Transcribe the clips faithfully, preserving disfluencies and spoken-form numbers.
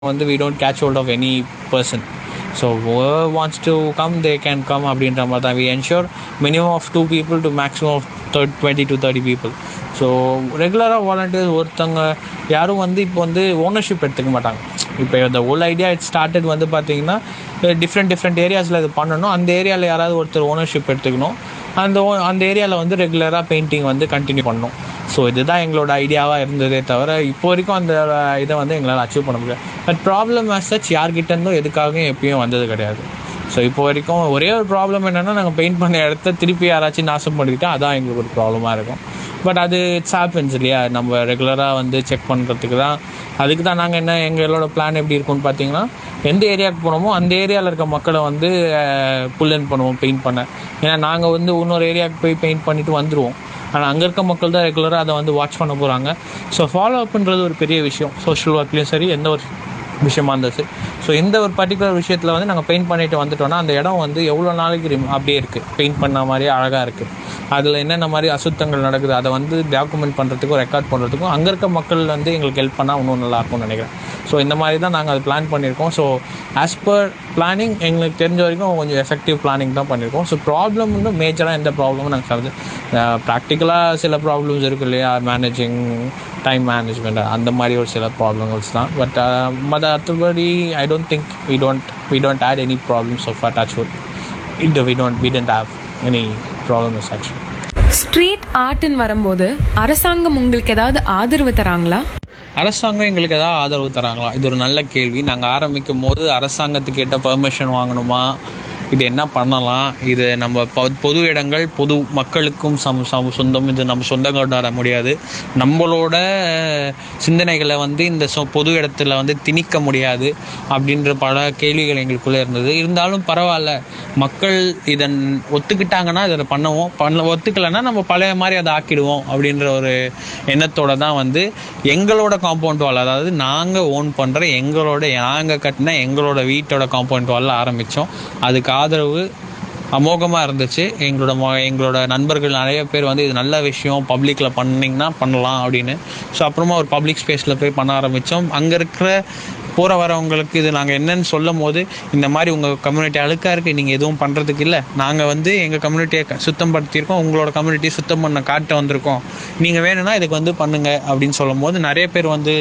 வந்து we don't catch hold of any person. So whoever wants to come, they can come அப்படின்ற மாதிரி தான். We ensure minimum of two people to maximum of twenty to thirty people. So ரெகுலராக volunteers ஒருத்தவங்க யாரும் வந்து இப்போ வந்து ஓனர்ஷிப் எடுத்துக்க மாட்டாங்க. இப்போ இந்த ஹோல் ஐடியா இட் ஸ்டார்டட் வந்து பார்த்தீங்கன்னா டிஃப்ரெண்ட் டிஃப்ரெண்ட் ஏரியாஸில் இது பண்ணணும். அந்த ஏரியாவில் யாராவது ஒருத்தர் ஓனர்ஷிப் எடுத்துக்கணும். அந்த அந்த ஏரியாவில் வந்து ரெகுலராக பெயிண்டிங் வந்து கண்டினியூ பண்ணணும். ஸோ இதுதான் எங்களோட ஐடியாவாக இருந்ததே தவிர இப்போ வரைக்கும் அந்த இதை வந்து எங்களால் அச்சீவ் பண்ண முடியாது. பட் ப்ராப்ளம் ஆஸ் சச் யார்கிட்டேருந்தும் எதுக்காகவும் எப்பயும் வந்தது கிடையாது. ஸோ இப்போ வரைக்கும் ஒரே ஒரு ப்ராப்ளம் என்னென்னா, நாங்கள் பெயிண்ட் பண்ண இடத்த திருப்பி யாராச்சும் நாசம் பண்ணிக்கிட்டால் அதான் எங்களுக்கு ஒரு ப்ராப்ளமாக இருக்கும். பட் அது இட்ஸ் ஹேப்பன்ஸ் இல்லையா, நம்ம ரெகுலராக வந்து செக் பண்ணுறதுக்கு தான். அதுக்கு தான் நாங்கள் என்ன எங்களோட பிளான் எப்படி இருக்கும்னு பார்த்தீங்கன்னா, எந்த ஏரியாவுக்கு போனோமோ அந்த ஏரியாவில் இருக்க மக்களை வந்து புல் அண்ட் பண்ணுவோம் பெயிண்ட் பண்ண. ஏன்னா நாங்கள் வந்து இன்னொரு ஏரியாவுக்கு போய் பெயிண்ட் பண்ணிவிட்டு வந்துடுவோம். ஆனால் அங்கே இருக்க மக்கள் தான் ரெகுலராக அதை வந்து வாட்ச் பண்ண போகிறாங்க. ஸோ ஃபாலோ அப்ன்றது ஒரு பெரிய விஷயம். சோஷியல் ஒர்க்லேயும் சரி, எந்த ஒரு விஷயமா இருந்தால் சரி. ஸோ இந்த ஒரு பர்டிகுலர் விஷயத்தில் வந்து நாங்கள் பெயிண்ட் பண்ணிட்டு வந்துட்டோம்னா அந்த இடம் வந்து எவ்வளோ நாளைக்கு அப்படியே இருக்குது, பெயிண்ட் பண்ண மாதிரியே அழகாக இருக்குது. அதில் என்னென்ன மாதிரி அசுத்தங்கள் நடக்குது அதை வந்து டாக்குமெண்ட் பண்ணுறதுக்கும் ரெக்கார்ட் பண்ணுறதுக்கும் அங்கே இருக்க மக்கள் வந்து எங்களுக்கு ஹெல்ப் பண்ணால் இன்னும் நல்லாயிருக்கும்னு நினைக்கிறேன். ஸோ இந்த மாதிரி தான் நாங்கள் அது பிளான் பண்ணியிருக்கோம். ஸோ ஆஸ் பர் பிளானிங் எங்களுக்கு தெரிஞ்ச வரைக்கும் கொஞ்சம் எஃபெக்டிவ் பிளானிங் தான் பண்ணியிருக்கோம். ஸோ ப்ராப்ளம் வந்து மேஜராக எந்த ப்ராப்ளமும் நாங்கள் சார்ஜ் ப்ராக்டிக்கலாக சில ப்ராப்ளம்ஸ் இருக்குது இல்லையா, மேனேஜிங் டைம் மேனேஜ்மெண்ட் அந்த மாதிரி ஒரு சில ப்ராப்ளம்ஸ் தான். பட் மற்றபடி I don't think we don't we don't hate any problems of a touch wood. It we don't we don't have any problem is actually. Street ஆர்ட்னு வரும்போது அரசாங்கம் உங்களுக்கு ஏதாவது ஆதரவு தராங்களா? அரசாங்கம் எங்களுக்கு ஏதாவது ஆதரவு தராங்களா? இது ஒரு நல்ல கேள்வி. நாங்கள் ஆரம்பிக்கும் போது அரசாங்கத்துக்கு கிட்ட பெர்மிஷன் வாங்கணுமா, இது என்ன பண்ணலாம், இது நம்ம பொது இடங்கள் பொது மக்களுக்கும் சம் சம் சொந்தம், இது நம்ம சொந்தம் கொண்டாட முடியாது, நம்மளோட சிந்தனைகளை வந்து இந்த சொ பொது இடத்துல வந்து திணிக்க முடியாது அப்படின்ற பல கேள்விகள் எங்களுக்குள்ளே இருந்தது. இருந்தாலும் பரவாயில்ல, மக்கள் இதன் ஒத்துக்கிட்டாங்கன்னா இதை பண்ணுவோம், பண்ண ஒத்துக்கலைன்னா நம்ம பழைய மாதிரி அதை ஆக்கிடுவோம் அப்படின்ற ஒரு எண்ணத்தோடு தான் வந்து எங்களோட காம்பவுண்ட் வால், அதாவது நாங்கள் ஓன் பண்ணுற எங்களோட நாங்கள் கட்டின எங்களோட வீட்டோட காம்பவுண்ட் வாலில் ஆரம்பித்தோம். அதுக்கு ஆதரவு அமோகமாக இருந்துச்சு. எங்களோட எங்களோட நண்பர்கள் நிறைய பேர் வந்து இது நல்ல விஷயம், பப்ளிக்கில் பண்ணிங்கன்னா பண்ணலாம் அப்படின்னு. ஸோ அப்புறமா ஒரு பப்ளிக் ஸ்பேஸில் போய் பண்ண ஆரம்பித்தோம். அங்கே இருக்கிற போகிற வரவங்களுக்கு இது நாங்கள் என்னென்னு சொல்லும் போது, இந்த மாதிரி உங்கள் கம்யூனிட்டி அழுக்காக இருக்குது, நீங்கள் எதுவும் பண்ணுறதுக்கு இல்லை, நாங்கள் வந்து எங்கள் கம்யூனிட்டியை சுத்தம் படுத்தியிருக்கோம், உங்களோட கம்யூனிட்டியை சுத்தம் பண்ண காட்ட வந்திருக்கோம், நீங்கள் வேணும்னா இதுக்கு வந்து பண்ணுங்கள் அப்படின்னு சொல்லும் போது நிறைய பேர் வந்து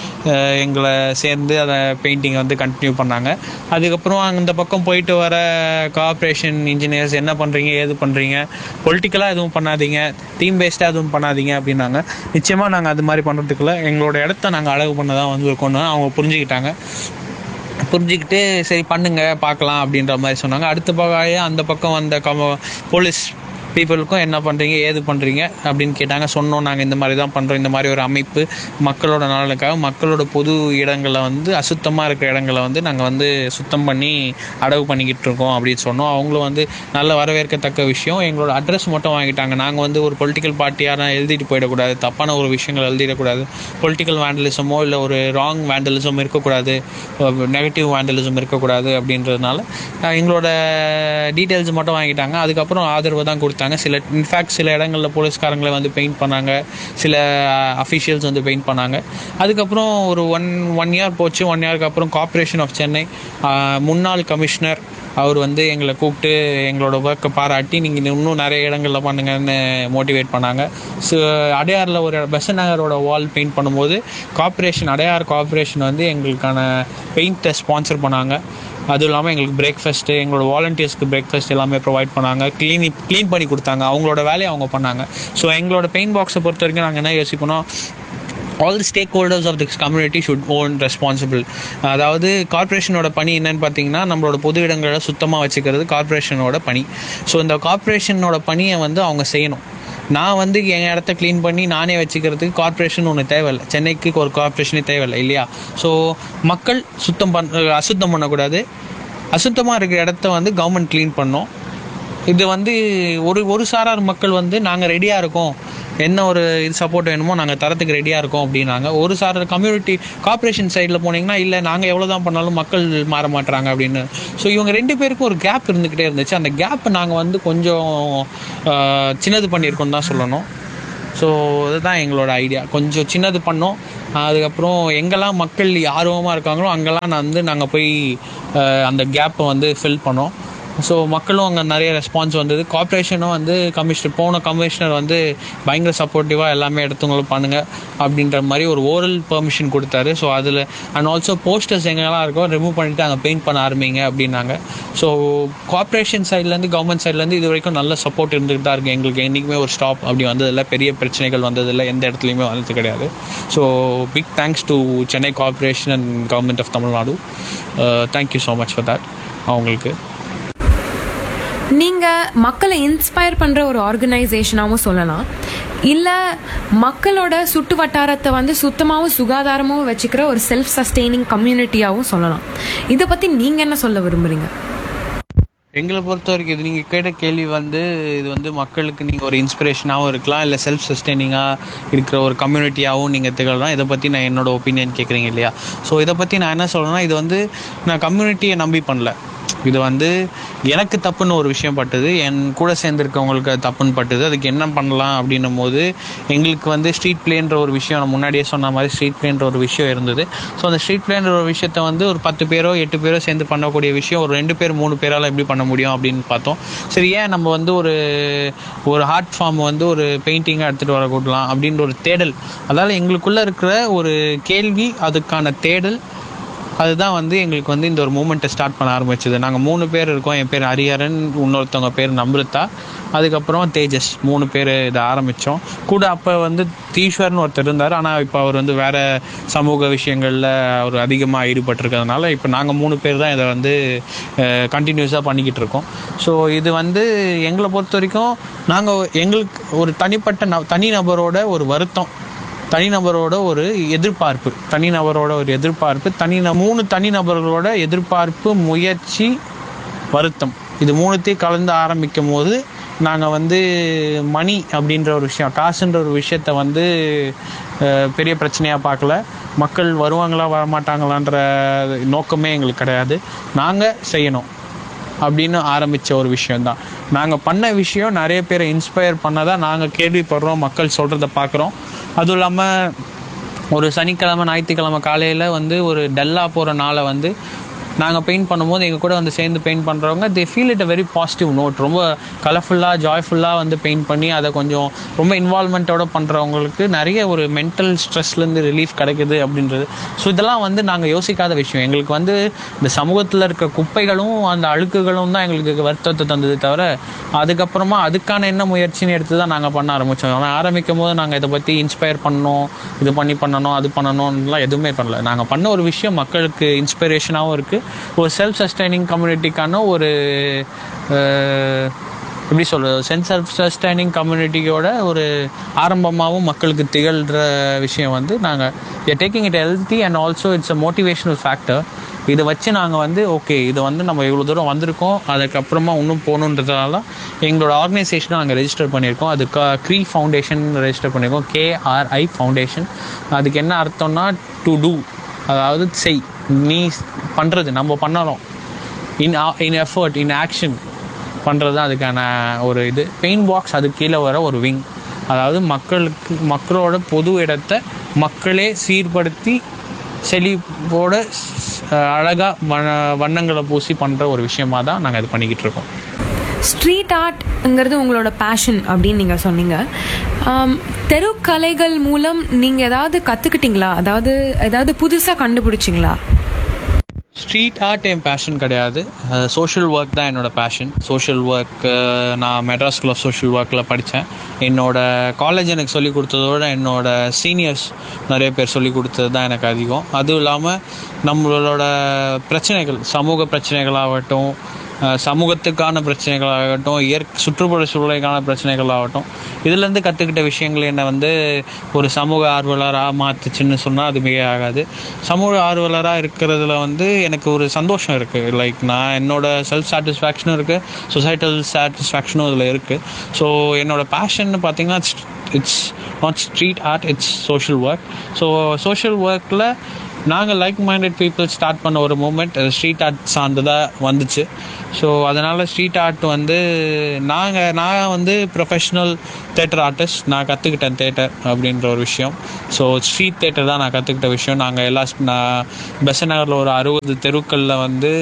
எங்களை சேர்ந்து அதை பெயிண்டிங்கை வந்து கண்டினியூ பண்ணாங்க. அதுக்கப்புறம் அந்த பக்கம் போயிட்டு வர கார்ப்பரேஷன் இன்ஜினியர்ஸ் என்ன பண்ணுறீங்க, ஏது பண்ணுறீங்க, பொலிட்டிக்கலாக எதுவும் பண்ணாதீங்க, தீம் பேஸ்டாக எதுவும் பண்ணாதீங்க அப்படின்னாங்க. நிச்சயமாக நாங்கள் அது மாதிரி பண்ணுறதுக்குள்ள எங்களோட இடத்த நாங்கள் அழகு பண்ண தான் வந்திருக்கோன்னு அவங்க புரிஞ்சுக்கிட்டாங்க. புரிஞ்சுக்கிட்டு சரி பண்ணுங்க பார்க்கலாம் அப்படின்ற மாதிரி சொன்னாங்க. அடுத்த பக்கம் அந்த பக்கம் வந்த கம போலீஸ் பீப்புளுக்கும் என்ன பண்ணுறீங்க, ஏது பண்ணுறீங்க அப்படின்னு கேட்டாங்க. சொன்னோம், நாங்கள் இந்த மாதிரி தான் பண்ணுறோம், இந்த மாதிரி ஒரு அமைப்பு மக்களோட நலனுக்காக மக்களோட பொது இடங்களை வந்து அசுத்தமாக இருக்கிற இடங்களை வந்து நாங்கள் வந்து சுத்தம் பண்ணி அடவு பண்ணிக்கிட்டு இருக்கோம் அப்படின்னு சொன்னோம். அவங்களும் வந்து நல்ல வரவேற்கத்தக்க விஷயம். எங்களோட அட்ரஸ் மட்டும் வாங்கிட்டாங்க. நாங்கள் வந்து ஒரு பொலிட்டிக்கல் பார்ட்டியாக எழுதிட்டு போயிடக்கூடாது, தப்பான ஒரு விஷயங்கள் எழுதிடக்கூடாது, பொலிட்டிக்கல் வேண்டலிசமோ இல்லை ஒரு ராங் வேண்டலிசம் இருக்கக்கூடாது, நெகட்டிவ் வேண்டலிசம் இருக்கக்கூடாது அப்படின்றதுனால எங்களோட டீட்டெயில்ஸ் மட்டும் வாங்கிட்டாங்க. அதுக்கப்புறம் ஆதரவு தான் கொடுத்தாங்க. சில இன்ஃபேக்ட் சில இடங்களில் போலீஸ்காரங்களை வந்து பெயிண்ட் பண்ணாங்க, சில அஃபிஷியல்ஸ் வந்து பெயிண்ட் பண்ணாங்க. அதுக்கப்புறம் ஒரு ஒன் ஒன் இயர் போச்சு. ஒன் இயருக்கு அப்புறம் கார்ப்பரேஷன் ஆஃப் சென்னை முன்னாள் கமிஷனர் அவர் வந்து எங்களை கூப்பிட்டு எங்களோட ஒர்க்கை பாராட்டி நீங்கள் இன்னும் நிறைய இடங்களில் பண்ணுங்கன்னு மோட்டிவேட் பண்ணாங்க. ஸோ அடையாரில் ஒரு பெசன்ட் நகரோட வால் பெயிண்ட் பண்ணும்போது கார்ப்பரேஷன் அடையார் கார்ப்பரேஷன் வந்து எங்களுக்கான பெயிண்ட்டை ஸ்பான்சர் பண்ணாங்க. அதுவும் இல்லாமல் எங்களுக்கு பிரேக்ஃபாஸ்ட்டு, எங்களோட வாலண்டியர்ஸ்க்கு பிரேக்ஃபாஸ்ட் எல்லாமே ப்ரொவைட் பண்ணாங்க, க்ளீனி க்ளீன் பண்ணி கொடுத்தாங்க, அவங்களோட வேலையை அவங்க பண்ணாங்க. ஸோ எங்களோட பெயிண்ட் பாக்ஸை பொறுத்த வரைக்கும் நாங்கள் என்ன யோசிக்கணும், all the stakeholders of this community should own responsible. அதாவது கார்ப்பரேஷனோட பணி என்னன்னு பார்த்தீங்கன்னா, நம்மளோட பொது இடங்களை சுத்தமாக வச்சுக்கிறது கார்ப்பரேஷனோட பணி. ஸோ இந்த கார்ப்பரேஷனோட பணியை வந்து அவங்க செய்யணும். நான் வந்து என் இடத்த க்ளீன் பண்ணி நானே வச்சுக்கிறதுக்கு கார்ப்பரேஷன் ஒன்று தேவையில்லை, சென்னைக்கு ஒரு கார்ப்பரேஷனே தேவையில்லை இல்லையா. ஸோ மக்கள் சுத்தம் பண்ண அசுத்தம் பண்ணக்கூடாது, அசுத்தமாக இருக்கிற இடத்த வந்து கவர்மெண்ட் க்ளீன் பண்ணோம். இது வந்து ஒரு ஒரு சாரார் மக்கள் வந்து நாங்கள் ரெடியாக இருக்கோம், என்ன ஒரு இது சப்போர்ட் வேணுமோ நாங்கள் தரத்துக்கு ரெடியாக இருக்கோம் அப்படின்னாங்க. ஒரு சார் கம்யூனிட்டி கார்ப்பரேஷன் சைடில் போனீங்கன்னா இல்லை நாங்கள் எவ்வளோ தான் பண்ணாலும் மக்கள் மாற மாட்டுறாங்க அப்படின்னு. ஸோ இவங்க ரெண்டு பேருக்கும் ஒரு கேப் இருந்துக்கிட்டே இருந்துச்சு. அந்த கேப்பை நாங்கள் வந்து கொஞ்சம் சின்னது பண்ணியிருக்கோன்னு தான் சொல்லணும். ஸோ இதுதான் எங்களோட ஐடியா. கொஞ்சம் சின்னது பண்ணோம். அதுக்கப்புறம் எங்கெல்லாம் மக்கள் ஆர்வமாக இருக்காங்களோ அங்கெல்லாம் நான் வந்து நாங்கள் போய் அந்த கேப்பை வந்து ஃபில் பண்ணோம். ஸோ மக்களும் அங்கே நிறைய ரெஸ்பான்ஸ் வந்தது. கார்ப்பரேஷனும் வந்து கமிஷனர் போன கமிஷனர் வந்து பயங்கர சப்போர்ட்டிவாக எல்லாமே எடுத்தவங்களும் பண்ணுங்கள் அப்படின்ற மாதிரி ஒரு ஓரல் பெர்மிஷன் கொடுத்தாரு. ஸோ அதில் அண்ட் ஆல்சோ போஸ்டர்ஸ் எங்கெல்லாம் இருக்கோ ரிமூவ் பண்ணிவிட்டு அங்கே பெயிண்ட் பண்ண ஆரம்பிங்க அப்படின்னாங்க. ஸோ கார்ப்பரேஷன் சைட்லேருந்து கவர்மெண்ட் சைட்லேருந்து இது வரைக்கும் நல்ல சப்போர்ட் இருந்துகிட்டு தான் இருக்குது. எங்களுக்கு என்றைக்குமே ஒரு ஸ்டாப் அப்படி வந்ததில்லை, பெரிய பிரச்சனைகள் வந்ததில்லை, எந்த இடத்துலையுமே வந்தது கிடையாது. So big thanks to Chennai corporation and government of Tamil Nadu. Thank you so much for that. அவங்களுக்கு நீங்கள் மக்களை இன்ஸ்பயர் பண்ணுற ஒரு ஆர்கனைசேஷனாகவும் சொல்லலாம், இல்லை மக்களோட சுட்டு வட்டாரத்தை வந்து சுத்தமாகவும் சுகாதாரமாகவும் வச்சுக்கிற ஒரு செல்ஃப் சஸ்டெய்னிங் கம்யூனிட்டியாகவும் சொல்லலாம். இதை பற்றி நீங்கள் என்ன சொல்ல விரும்புகிறீங்க? எங்களை பொறுத்த வரைக்கும் இது நீங்கள் கேட்ட கேள்வி வந்து இது வந்து மக்களுக்கு நீங்கள் ஒரு இன்ஸ்பிரேஷனாகவும் இருக்கலாம், இல்லை செல்ஃப் சஸ்டெய்னிங்காக இருக்கிற ஒரு கம்யூனிட்டியாகவும் நீங்கள் திகழலாம். இதை பற்றி நான் என்னோடய ஒப்பீனியன் கேட்குறீங்க இல்லையா? ஸோ இதை பற்றி நான் என்ன சொல்கிறேன்னா, இது வந்து நான் கம்யூனிட்டியை நம்பி பண்ணல. இது வந்து எனக்கு தப்புன்னு ஒரு விஷயம் பட்டுது, என் கூட சேர்ந்துருக்கவங்களுக்கு அது தப்புன்னு பட்டுது. அதுக்கு என்ன பண்ணலாம் அப்படின்னும் போது எங்களுக்கு வந்து ஸ்ட்ரீட் பிளேன்ற ஒரு விஷயம், நான் முன்னாடியே சொன்ன மாதிரி ஸ்ட்ரீட் பிளேன்ற ஒரு விஷயம் இருந்தது. ஸோ அந்த ஸ்ட்ரீட் பிளேன்ற ஒரு விஷயத்தை வந்து ஒரு பத்து பேரோ எட்டு பேரோ சேர்ந்து பண்ணக்கூடிய விஷயம் ஒரு ரெண்டு பேர் மூணு பேரால் எப்படி பண்ண முடியும் அப்படின்னு பார்த்தோம். சரி, ஏன் நம்ம வந்து ஒரு ஒரு ஆர்ட் ஃபார்ம் வந்து ஒரு பெயிண்டிங்காக எடுத்துகிட்டு வர கூடலாம் அப்படின்ற ஒரு தேடல். அதாவது எங்களுக்குள்ளே இருக்கிற ஒரு கேள்வி, அதுக்கான தேடல், அதுதான் வந்து எங்களுக்கு வந்து இந்த ஒரு மூமெண்ட்டை ஸ்டார்ட் பண்ண ஆரம்பிச்சது. நாங்கள் மூணு பேர் இருக்கோம். என் பேர் ஹரிஹரன், இன்னொருத்தவங்க பேர் நம்ருதா, அதுக்கப்புறம் தேஜஸ், மூணு பேர் இதை ஆரம்பித்தோம். கூட அப்போ வந்து தீஸ்வர்னு ஒருத்தர் இருந்தார். ஆனால் இப்போ அவர் வந்து வேறு சமூக விஷயங்களில் அவர் அதிகமாக ஈடுபட்டிருக்கிறதுனால இப்போ நாங்கள் மூணு பேர் தான் இதை வந்து கண்டினியூஸாக பண்ணிக்கிட்டு இருக்கோம். ஸோ இது வந்து எங்களை பொறுத்த வரைக்கும் நாங்கள் எங்களுக்கு ஒரு தனிப்பட்ட ந தனிநபரோட ஒரு வருத்தம், தனிநபரோட ஒரு எதிர்பார்ப்பு, தனிநபரோட ஒரு எதிர்பார்ப்பு தனி மூணு தனிநபர்களோட எதிர்பார்ப்பு, முயற்சி, வருத்தம், இது மூணுத்தையும் கலந்து ஆரம்பிக்கும் போது நாங்கள் வந்து மணி அப்படின்ற ஒரு விஷயம், காசுன்ற ஒரு விஷயத்தை வந்து பெரிய பிரச்சனையாக பார்க்கல. மக்கள் வருவாங்களா வரமாட்டாங்களான்ற நோக்கமே எங்களுக்கு கிடையாது. நாங்கள் செய்யணும் அப்படின்னு ஆரம்பித்த ஒரு விஷயந்தான். நாங்கள் பண்ண விஷயம் நிறைய பேரை இன்ஸ்பயர் பண்ணதான் நாங்கள் கேள்விப்படுறோம், மக்கள் சொல்கிறத பார்க்குறோம். அதுவும் இல்லாமல் ஒரு சனிக்கிழமை ஞாயிற்றுக்கிழமை காலையில் வந்து ஒரு டல்லாக போகிற நாளை வந்து நாங்கள் பெயிண்ட் பண்ணும்போது எங்கள் கூட வந்து சேர்ந்து பெயிண்ட் பண்ணுறவங்க they feel it a very positive note. ரொம்ப கலர்ஃபுல்லாக ஜாய்ஃபுல்லாக வந்து பெயிண்ட் பண்ணி அதை கொஞ்சம் ரொம்ப இன்வால்மெண்ட்டோடு பண்ணுறவங்களுக்கு நிறைய ஒரு மென்டல் ஸ்ட்ரெஸ்லேருந்து ரிலீஃப் கிடைக்குது அப்படின்றது. ஸோ இதெல்லாம் வந்து நாங்கள் யோசிக்காத விஷயம். எங்களுக்கு வந்து இந்த சமூகத்தில் இருக்க குப்பைகளும் அந்த அழுக்குகளும் தான் எங்களுக்கு வருத்தத்தை தந்தது தவிர அதுக்கப்புறமா அதுக்கான என்ன முயற்சின்னு எடுத்து தான் நாங்கள் பண்ண ஆரம்பித்தோம். ஆனால் ஆரம்பிக்கும் போது நாங்கள் இதை பற்றி இன்ஸ்பயர் பண்ணணும், இது பண்ணி பண்ணணும், அது பண்ணணும்லாம் எதுவுமே பண்ணல. நாங்கள் பண்ண ஒரு விஷயம் மக்களுக்கு இன்ஸ்பிரேஷனாகவும் இருக்குது, ஒரு செல்ஃப் சஸ்டைனிங் கம்யூனிட்டிக்கான ஒரு எப்படி சொல்கிறது, செல்ஃப் சஸ்டைனிங் கம்யூனிட்டியோட ஒரு ஆரம்பமாகவும் மக்களுக்கு திகழ்கிற விஷயம் வந்து நாங்கள் we are taking it healthy and also it's a motivational factor. இதை வச்சு நாங்கள் வந்து ஓகே இது வந்து நம்ம இவ்வளோ தூரம் வந்திருக்கோம், அதுக்கப்புறமா இன்னும் போகணுன்றதுனால எங்களோட ஆர்கனைசேஷனை நாங்கள் ரெஜிஸ்டர் பண்ணியிருக்கோம். அதுக்கு க்ரீ ஃபவுண்டேஷன் ரெஜிஸ்டர் பண்ணியிருக்கோம், கேஆர்ஐ ஃபவுண்டேஷன். அதுக்கு என்ன அர்த்தம்னா டு டூ, அதாவது செய், நீ பண்ணுறது, நம்ம பண்ணணும், இன் இன் எஃபர்ட் இன் ஆக்ஷன் பண்ணுறது தான் அதுக்கான ஒரு இது. பெயிண்ட் பாக்ஸ் அது கீழே வர ஒரு விங், அதாவது மக்களுக்கு மக்களோட பொது இடத்தை மக்களே சீர்படுத்தி செழிப்போட அழகாக வண்ண வண்ணங்களை பூசி பண்ணுற ஒரு விஷயமாக தான் நாங்கள் இது பண்ணிக்கிட்டு இருக்கோம். ஸ்ட்ரீட் ஆர்ட்ங்கிறது உங்களோட பேஷன் அப்படின்னு நீங்கள் சொன்னீங்க. தெருக்கலைகள் மூலம் நீங்கள் ஏதாவது கற்றுக்கிட்டீங்களா? அதாவது ஏதாவது புதுசாக கண்டுபிடிச்சிங்களா? ஸ்ட்ரீட் ஆர்ட் என் பேஷன் கிடையாது, சோஷியல் ஒர்க் தான் என்னோடய பேஷன். சோஷியல் ஒர்க் நான் மெட்ராஸ் ஸ்கூல் ஆஃப் சோஷியல் ஒர்க்கில் படித்தேன். என்னோடய காலேஜ் எனக்கு சொல்லிக் கொடுத்ததோட என்னோடய சீனியர்ஸ் நிறைய பேர் சொல்லிக் கொடுத்தது தான் எனக்கு அதிகம். அதுவும் இல்லாமல் நம்மளோட பிரச்சனைகள், சமூக பிரச்சனைகளாகட்டும், சமூகத்துக்கான பிரச்சனைகளாகட்டும், இயற்கை சுற்றுப்புற சூழலுக்கான பிரச்சனைகளாகட்டும், இதுலேருந்து கற்றுக்கிட்ட விஷயங்கள் என்னை வந்து ஒரு சமூக ஆர்வலராக மாற்றுச்சுன்னு சொன்னால் அது மிக ஆகாது. சமூக ஆர்வலராக இருக்கிறதுல வந்து எனக்கு ஒரு சந்தோஷம் இருக்குது. லைக் நான் என்னோடய செல்ஃப் சாட்டிஸ்ஃபேக்ஷனும் இருக்குது, சொசைட்டல் சாட்டிஸ்ஃபேக்ஷனும் இதில் இருக்குது. ஸோ என்னோடய பேஷன்னு பார்த்திங்கன்னா it's not street art, it's social work. So social ஒர்க்கில் நாங்கள் லைக் மைண்டட் பீப்புள் ஸ்டார்ட் பண்ண ஒரு மூமெண்ட் ஸ்ட்ரீட் ஆர்ட் சார்ந்ததாக வந்துச்சு. ஸோ அதனால் ஸ்ட்ரீட் ஆர்ட் வந்து நாங்கள் நான் வந்து ப்ரொஃபஷ்னல் தேட்டர் ஆர்டிஸ்ட். நான் கற்றுக்கிட்டேன் தேட்டர் அப்படின்ற ஒரு விஷயம். ஸோ ஸ்ட்ரீட் தேட்டர் தான் நான் கற்றுக்கிட்ட விஷயம். நாங்கள் எல்லா நான் பெசன்ட் நகரில் ஒரு அறுபது தெருக்களில் வந்து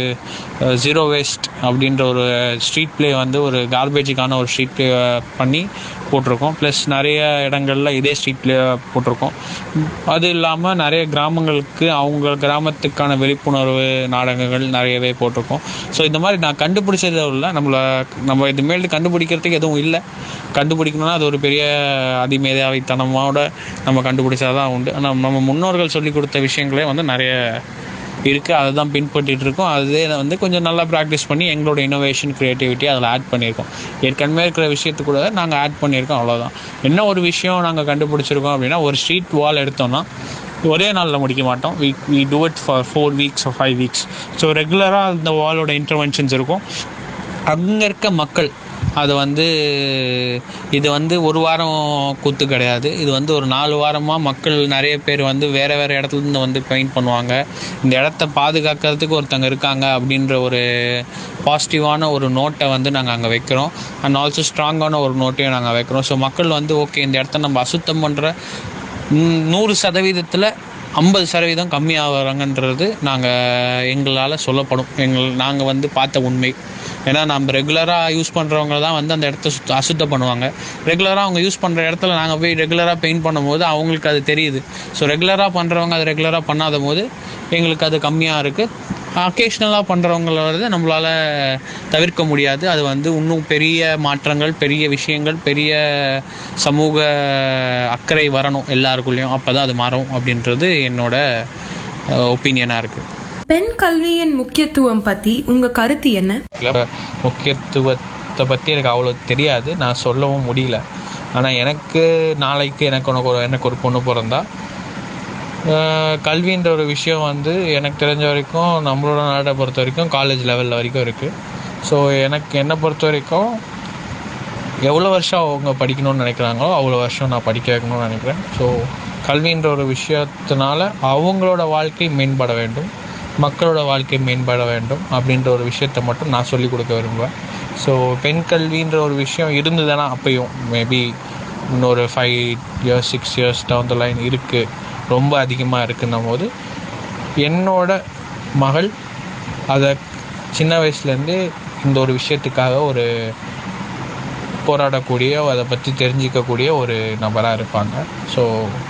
ஜீரோ வேஸ்ட் அப்படின்ற ஒரு ஸ்ட்ரீட் ப்ளே வந்து ஒரு கார்பேஜுக்கான ஒரு ஸ்ட்ரீட் ப்ளே பண்ணி போட்டிருக்கோம். ப்ளஸ் நிறைய இடங்களில் இதே ஸ்ட்ரீட் ப்ளே போட்டிருக்கோம். அது இல்லாமல் நிறைய கிராமங்களுக்கு அவங்க கிராமத்துக்கான விழிப்புணர்வு நாடகங்கள் நிறையவே போட்டிருக்கோம். ஸோ இந்த மாதிரி நான் கண்டுபிடிச்சது இல்லை. நம்மளை நம்ம இதுமேல் கண்டுபிடிக்கிறதுக்கு எதுவும் இல்லை. கண்டுபிடிக்கணும்னா அது ஒரு பெரிய அதிமேதாவித்தனமோட நம்ம கண்டுபிடிச்சாதான் உண்டு. ஆனால் நம்ம முன்னோர்கள் சொல்லி கொடுத்த விஷயங்களே வந்து நிறைய இருக்குது. அதை தான் பின்பற்றிட்டு இருக்கோம். அதே வந்து கொஞ்சம் நல்லா ப்ராக்டிஸ் பண்ணி எங்களோட இனோவேஷன் க்ரியேட்டிவிட்டி அதில் ஆட் பண்ணியிருக்கோம். ஏற்கனவே இருக்கிற விஷயத்து கூட நாங்கள் ஆட் பண்ணியிருக்கோம், அவ்வளோதான். என்ன ஒரு விஷயம் நாங்கள் கண்டுபிடிச்சிருக்கோம் அப்படின்னா, ஒரு ஸ்ட்ரீட் வால் எடுத்தோம்னா ஒரே நாளில் முடிக்க மாட்டோம். We we do it for four weeks or five weeks. So ரெகுலராக அந்த வாலோட இன்டர்வென்ஷன்ஸ் இருக்கும். அங்கே இருக்க மக்கள் அது வந்து இது வந்து ஒரு வாரம் கூத்து கிடையாது. இது வந்து ஒரு நாலு வாரமாக மக்கள் நிறைய பேர் வந்து வேறு வேறு இடத்துலேருந்து வந்து பெயிண்ட் பண்ணுவாங்க. இந்த இடத்த பாதுகாக்கிறதுக்கு ஒருத்தங்க இருக்காங்க அப்படின்ற ஒரு பாசிட்டிவான ஒரு நோட்டை வந்து நாங்கள் அங்கே வைக்கிறோம். அண்ட் ஆல்சோ ஸ்ட்ராங்கான ஒரு நோட்டையும் நாங்கள் வைக்கிறோம். ஸோ மக்கள் வந்து ஓகே, இந்த இடத்த நம்ம அசுத்தம் பண்ணுற நூறு சதவீதத்தில் ஐம்பது சதவீதம் கம்மியாகிறாங்கன்றது நாங்கள் எங்களால் சொல்லப்படும். எங்கள் நாங்கள் வந்து பார்த்த உண்மை. ஏன்னா நம்ம ரெகுலராக யூஸ் பண்ணுறவங்க தான் வந்து அந்த இடத்த சுத்த அசுத்தம் பண்ணுவாங்க. ரெகுலராக அவங்க யூஸ் பண்ணுற இடத்துல நாங்கள் போய் ரெகுலராக பெயிண்ட் பண்ணும்போது அவங்களுக்கு அது தெரியுது. ஸோ ரெகுலராக பண்ணுறவங்க அது ரெகுலராக பண்ணாத போது எங்களுக்கு அது கம்மியாக இருக்குது. அக்கேஷ்னலாக பண்ணுறவங்கள வந்து நம்மளால் தவிர்க்க முடியாது. அது வந்து இன்னும் பெரிய மாற்றங்கள், பெரிய விஷயங்கள், பெரிய சமூக அக்கறை வரணும் எல்லாருக்குள்ளேயும். அப்போ தான் அது மாறும் அப்படின்றது என்னோட ஒப்பீனியனாக இருக்குது. பெண் கல்வியின் முக்கியத்துவம் பற்றி உங்கள் கருத்து என்ன? முக்கியத்துவத்தை பற்றி எனக்கு அவ்வளோ தெரியாது, நான் சொல்லவும் முடியல. ஆனால் எனக்கு நாளைக்கு எனக்கு உனக்கு ஒரு எனக்கு ஒரு பொண்ணு பிறந்தா கல்வின்ற ஒரு விஷயம் வந்து எனக்கு தெரிஞ்ச வரைக்கும் நம்மளோட நாட்டை பொறுத்த வரைக்கும் காலேஜ் லெவலில் வரைக்கும் இருக்குது. ஸோ எனக்கு என்னை பொறுத்த வரைக்கும் எவ்வளோ வருஷம் அவங்க படிக்கணும்னு நினைக்கிறாங்களோ அவ்வளோ வருஷம் நான் படிக்க வைக்கணும்னு நினைக்கிறேன். ஸோ கல்வின்ற ஒரு விஷயத்தினால அவங்களோட வாழ்க்கை மேம்பட வேண்டும், மக்களோட வாழ்க்கை மேம்பட வேண்டும் அப்படின்ற ஒரு விஷயத்தை மட்டும் நான் சொல்லிக் கொடுக்க விரும்புவேன். ஸோ பெண் கல்வின்ற ஒரு விஷயம் இருந்ததுன்னா அப்பையும் மேபி இன்னொரு five years six years down the line இருக்குது, ரொம்ப அதிகமாக இருக்குன்னும் போது என்னோட மகள் அதை சின்ன வயசுலேருந்து இந்த ஒரு விஷயத்துக்காக ஒரு போராடக்கூடிய, அதை பற்றி தெரிஞ்சிக்கக்கூடிய ஒரு நபராக இருப்பாங்க. ஸோ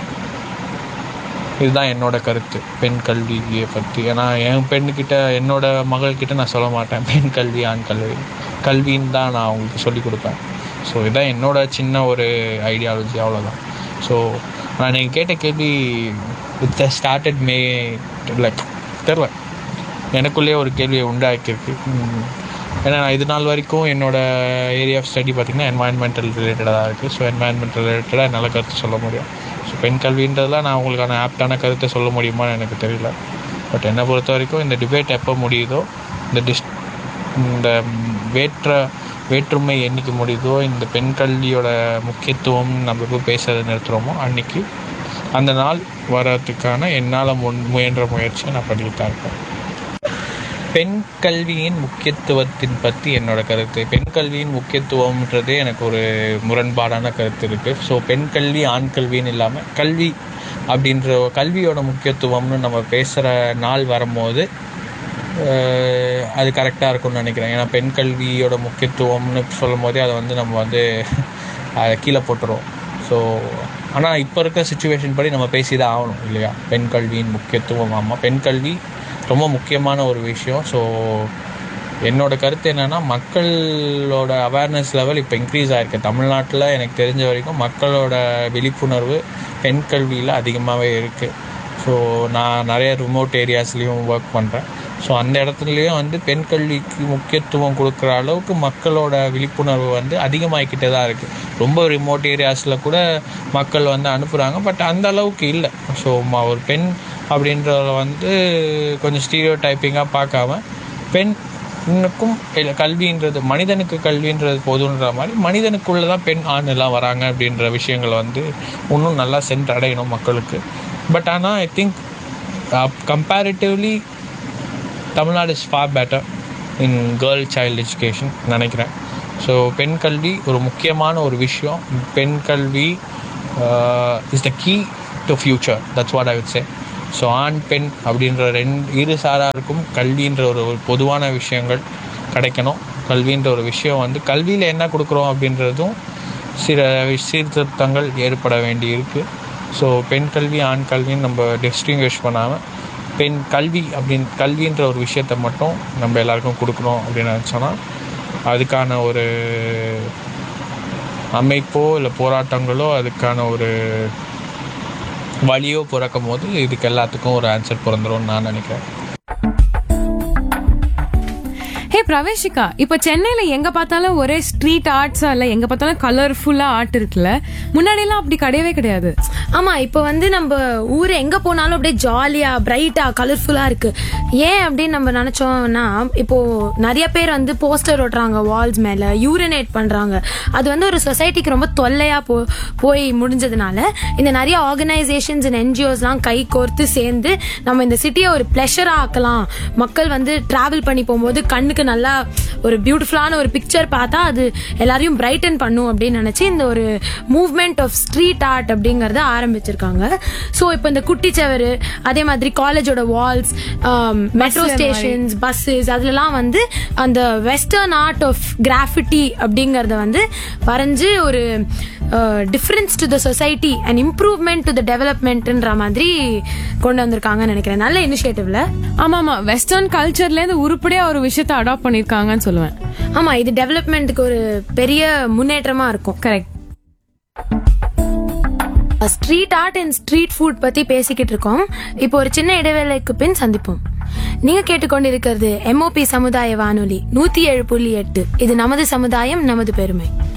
இதுதான் என்னோட கருத்து பெண் கல்வியை பற்றி. ஏன்னா என் பெண்ணுக்கிட்ட என்னோட மகள்கிட்ட நான் சொல்ல மாட்டேன் பெண் கல்வி ஆண் கல்வி கல்வின்னு தான் நான் அவங்களுக்கு சொல்லிக் கொடுப்பேன். ஸோ இதுதான் என்னோட சின்ன ஒரு ஐடியாலஜி, அவ்வளோதான். ஸோ நான் நீங்கள் கேட்ட கேள்வி வித் ஸ்டார்டட் மே லைக் தெரில, எனக்குள்ளேயே ஒரு கேள்வியை உண்டாக்கியிருக்கு. ஏன்னா நான் இது நாள் வரைக்கும் என்னோடய ஏரியா ஆஃப் ஸ்டடி பார்த்திங்கன்னா என்வாயன்மெண்டல் ரிலேட்டடாக தான் இருக்குது. ஸோ என்வாயன்மெண்டல் ரிலேட்டடாக என்னால் கருத்து சொல்ல முடியும். ஸோ பெண் கல்வின்றதுலாம் நான் உங்களுக்கான ஆப்டான கருத்தை சொல்ல முடியுமான்னு எனக்கு தெரியல. பட் என்னை பொறுத்த வரைக்கும் இந்த டிபேட் எப்போ முடியுதோ, இந்த டிஸ் இந்த வேற்ற வேற்றுமை என்றைக்கு முடியுதோ, இந்த பெண் கல்வியோட முக்கியத்துவம் நம்ம எப்போ பேசுறதை நிறுத்துகிறோமோ அன்றைக்கி அந்த நாள் வர்றதுக்கான என்னால் முன் முயன்ற முயற்சியை நான் பண்ணிட்டு தான் இருக்கேன். பெண் கல்வியின் முக்கியத்துவத்தின் பற்றி என்னோடய கருத்து, பெண் கல்வியின் முக்கியத்துவம்ன்றதே எனக்கு ஒரு முரண்பாடான கருத்து இருக்குது. ஸோ பெண் கல்வி ஆண் கல்வின்னு இல்லாமல் கல்வி அப்படின்ற கல்வியோட முக்கியத்துவம்னு நம்ம பேசுகிற நாள் வரும்போது அது கரெக்டாக இருக்கும்னு நினைக்கிறேன். ஏன்னா பெண் கல்வியோட முக்கியத்துவம்னு சொல்லும் போதே அதை வந்து நம்ம வந்து அதை கீழே போட்டுருவோம். ஸோ ஆனால் இப்போ இருக்கிற சுச்சுவேஷன் படி நம்ம பேசி தான் ஆகணும் இல்லையா? பெண் கல்வியின் முக்கியத்துவம், ஆமாம், பெண் கல்வி ரொம்ப முக்கியமான ஒரு விஷயம். ஸோ என்னோடய கருத்து என்னென்னா, மக்களோட அவேர்னஸ் லெவல் இப்போ இன்க்ரீஸ் ஆகிருக்கு தமிழ்நாட்டில். எனக்கு தெரிஞ்ச வரைக்கும் மக்களோட விழிப்புணர்வு பெண் கல்வியில் அதிகமாகவே இருக்குது. ஸோ நான் நிறைய ரிமோட் ஏரியாஸ்லேயும் ஒர்க் பண்ணுறேன். ஸோ அந்த இடத்துலையும் வந்து பெண் கல்விக்கு முக்கியத்துவம் கொடுக்குற அளவுக்கு மக்களோட விழிப்புணர்வு வந்து அதிகமாகிக்கிட்டே தான் இருக்குது. ரொம்ப ரிமோட் ஏரியாஸில் கூட மக்கள் வந்து அனுப்புகிறாங்க, பட் அந்த அளவுக்கு இல்லை. ஸோ ஒரு பெண் அப்படின்றத வந்து கொஞ்சம் ஸ்டீரியோ டைப்பிங்காக பார்க்காம பெண் இன்னுக்கும் கல்வின்றது மனிதனுக்கு கல்வின்றது போதுன்ற மாதிரி மனிதனுக்குள்ளே தான் பெண் ஆண் எல்லாம் வராங்க அப்படின்ற விஷயங்களை வந்து இன்னும் நல்லா சென்றடையணும் மக்களுக்கு. பட் ஆனால் I think comparatively Tamil Nadu is for better in girl child education நினைக்கிறேன். ஸோ பெண் கல்வி ஒரு முக்கியமான ஒரு விஷயம். பெண் கல்வி is the key to future. That's what I would say. So ஆண் பெண் அப்படின்ற ரெண்டு இரு சாராருக்கும் கல்வின்ற ஒரு ஒரு பொதுவான விஷயங்கள் கிடைக்கணும். கல்வின்ற ஒரு விஷயம் வந்து கல்வியில் என்ன கொடுக்குறோம் அப்படின்றதும் சில சீர்திருத்தங்கள் ஏற்பட வேண்டி இருக்குது. ஸோ பெண் கல்வி ஆண் கல்வின்னு நம்ம டிஸ்டிங்விஷ் பண்ணாமல் பெண் கல்வி அப்படின் கல்வின்ற ஒரு விஷயத்தை மட்டும் நம்ம எல்லாருக்கும் கொடுக்கணும் அப்படின்னு நினச்சோன்னா அதுக்கான ஒரு அமைப்போ இல்லை போராட்டங்களோ அதுக்கான ஒரு வழியோ பிறக்கும் போது இதுக்கு எல்லாத்துக்கும் ஒரு ஆன்சர் பிறந்துரும்னு நான் நினைக்கிறேன். ஹே பிரவேஷிகா, இப்ப சென்னையில எங்க பார்த்தாலும் ஒரே ஸ்ட்ரீட் ஆர்ட்ஸா இல்ல எங்க பார்த்தாலும் கலர்ஃபுல்லா ஆர்ட் இருக்குல்ல, முன்னாடி எல்லாம் அப்படி கிடையவே கிடையாது. ஆமா, இப்ப வந்து நம்ம ஊரு எங்க போனாலும் அப்படியே ஜாலியா பிரைட்டா கலர்ஃபுல்லா இருக்கு. ஏன் அப்படின்னு நம்ம நினைச்சோம்னா, இப்போ நிறைய பேர் வந்து போஸ்டர் ஓட்டுறாங்க வால்ஸ் மேல, யூரினேட் பண்றாங்க. அது வந்து ஒரு சொசைட்டிக்கு ரொம்ப தொல்லையா போ போய் முடிஞ்சதுனால இந்த நிறைய ஆர்கனைசேஷன்ஸ் அண்ட் என்ஜிஓஸ் எல்லாம் கை கோர்த்து சேர்ந்து நம்ம இந்த சிட்டியை ஒரு பிளஷரா ஆக்கலாம். மக்கள் வந்து டிராவல் பண்ணி போகும்போது கண்ணுக்கு நல்லா ஒரு பியூட்டிஃபுல்லான ஒரு பிக்சர் பார்த்தா அது எல்லாரையும் பிரைட்டன் பண்ணும் அப்படின்னு நினைச்சு இந்த ஒரு மூவ்மெண்ட் ஆஃப் ஸ்ட்ரீட் ஆர்ட் அப்படிங்கறத ஆரம்பிச்சிருக்காங்க. சோ இப்போ இந்த குட்டிச்சவரு, அதே மாதிரி காலேஜோட வால்ஸ், மெட்ரோ ஸ்டேஷன்ஸ், பஸ்ஸஸ், அதுலலாம் வந்து அந்த வெஸ்டர்ன் ஆர்ட் ஆஃப் கிராஃபிட்டி அப்படிங்கறத வந்து வரைஞ்சு ஒரு difference to the society and improvement to the டெவலப்மெண்ட்ன்ற மாதிரி கொண்டு வந்திருக்காங்கன்னு நினைக்கிறேன். நல்ல இனிஷியேட்டிவ்ல. ஆமா ஆமா, வெஸ்டர்ன் கல்ச்சர்ல இருந்து உருப்படியா ஒரு விஷயத்தை அடாப்ட் பண்ணிருக்காங்கன்னு சொல்லுவேன். ஆமா, இது டெவலப்மெண்ட்டுக்கு ஒரு பெரிய முன்னேற்றமா இருக்கும். Correct. Street art and street food பத்தி பேசிக்கிட்டு இருக்கோம். இப்போ ஒரு சின்ன இடைவேளைக்கு பின் சந்திப்போம். நீங்க கேட்டுக்கொண்டிருக்கிறது எம்ஓபி சமுதாய வானொலி நூத்தி ஏழு புள்ளி எட்டு. இது நமது சமுதாயம், நமது பெருமை.